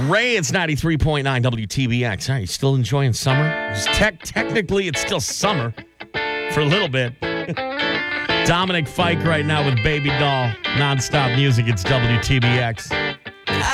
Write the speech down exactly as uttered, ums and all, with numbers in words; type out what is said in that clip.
Ray, it's ninety-three point nine W T B X. Are you still enjoying summer? Just tech, technically, it's still summer for a little bit. Dominic Fike right now with Baby Doll. Nonstop music. It's W T B X.